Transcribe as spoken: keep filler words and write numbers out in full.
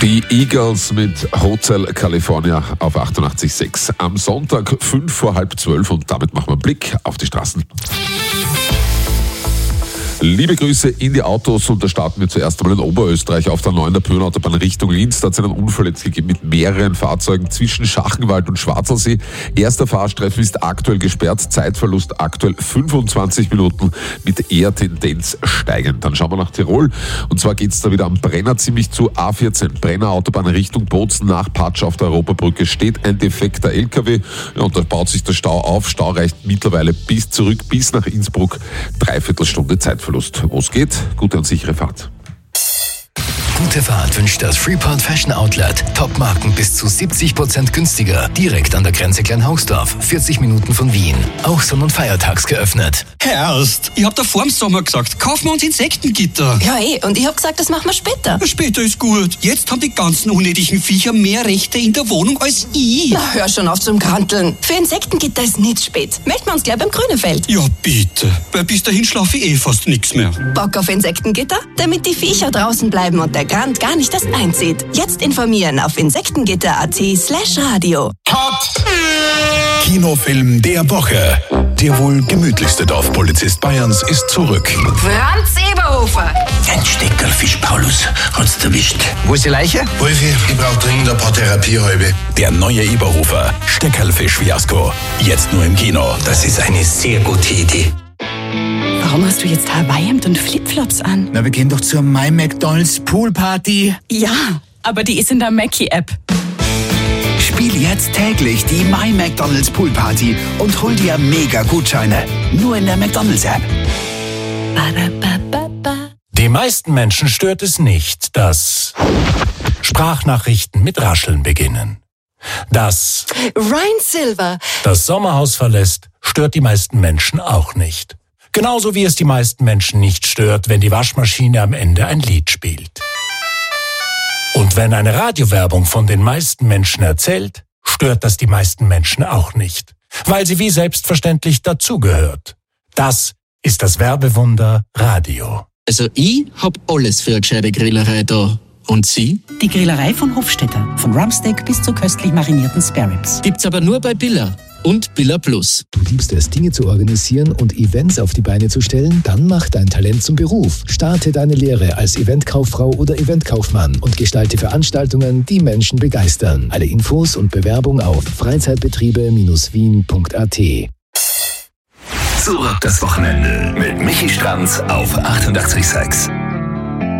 Die Eagles mit Hotel California auf achtundachtzig Komma sechs. Am Sonntag fünf vor halb zwölf und damit machen wir einen Blick auf die Straßen. Liebe Grüße in die Autos und da starten wir zuerst einmal in Oberösterreich auf der neuen Pöhnautobahn Richtung Linz. Da hat es einen Unfall jetzt gegeben mit mehreren Fahrzeugen zwischen Schachenwald und Schwarzelsee. Erster Fahrstreifen ist aktuell gesperrt, Zeitverlust aktuell fünfundzwanzig Minuten mit eher Tendenz steigend. Dann schauen wir nach Tirol und zwar geht es da wieder am Brenner ziemlich zu. A vierzehn, Brenner Autobahn Richtung Bozen nach Patsch auf der Europabrücke steht ein defekter L K W ja, und da baut sich der Stau auf. Stau reicht mittlerweile bis zurück bis nach Innsbruck. Dreiviertelstunde Zeitverlust. Wo es geht, gute und sichere Fahrt. Gute Fahrt wünscht das Freeport Fashion Outlet. Top-Marken bis zu siebzig Prozent günstiger. Direkt an der Grenze Kleinhausdorf, vierzig Minuten von Wien. Auch sonn- und feiertags geöffnet. Herrst, ich hab da vor dem Sommer gesagt, kaufen wir uns Insektengitter. Ja eh, und ich hab gesagt, das machen wir später. Ja, später ist gut. Jetzt haben die ganzen unnötigen Viecher mehr Rechte in der Wohnung als ich. Na, hör schon auf zum Granteln. Für Insektengitter ist nicht spät. Melden wir uns gleich beim Grünefeld. Ja, bitte. Weil bis dahin schlafe ich eh fast nichts mehr. Bock auf Insektengitter? Damit die Viecher draußen bleiben und der Grant gar nicht erst einzieht. Jetzt informieren auf insektengitter.at slash radio. Top Kinofilm der Woche. Der wohl gemütlichste Dorfpolizist Bayerns ist zurück. Franz Eberhofer. Ein Steckerlfisch, Paulus, hat's erwischt. Wo ist die Leiche? Wolfi, ich brauch dringend ein paar Therapiehalbe. Der neue Eberhofer, Steckerlfisch-Fiasko. Jetzt nur im Kino. Das ist eine sehr gute Idee. Warum hast du jetzt Hawaii-Hemd und Flipflops an? Na, wir gehen doch zur My McDonald's Poolparty. Ja, aber die ist in der Mackie-App. Spiel jetzt täglich die My McDonald's Poolparty und hol dir mega Gutscheine. Nur in der McDonald's-App. Die meisten Menschen stört es nicht, dass Sprachnachrichten mit Rascheln beginnen. Dass Ryan Silver. das Sommerhaus verlässt, stört die meisten Menschen auch nicht. Genauso wie es die meisten Menschen nicht stört, wenn die Waschmaschine am Ende ein Lied spielt. Und wenn eine Radiowerbung von den meisten Menschen erzählt, stört das die meisten Menschen auch nicht, weil sie wie selbstverständlich dazugehört. Das ist das Werbewunder Radio. Also ich hab alles für eine gescheite Grillerei da. Und Sie? Die Grillerei von Hofstetter. Von Rumpsteak bis zu köstlich marinierten Spareribs. Gibt's aber nur bei Billa und Billa Plus. Du liebst es, Dinge zu organisieren und Events auf die Beine zu stellen? Dann mach dein Talent zum Beruf. Starte deine Lehre als Eventkauffrau oder Eventkaufmann und gestalte Veranstaltungen, die Menschen begeistern. Alle Infos und Bewerbung auf freizeitbetriebe Wien punkt a t. Zurück das Wochenende mit Michi Stranz auf achtundachtzig Komma sechs.